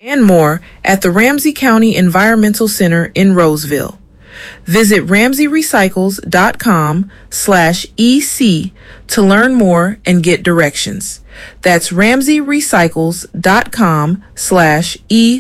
and more at the Ramsey County Environmental Center in Roseville. Visit ramseyrecycles.com/EC to learn more and get directions. That's ramseyrecycles.com/EC.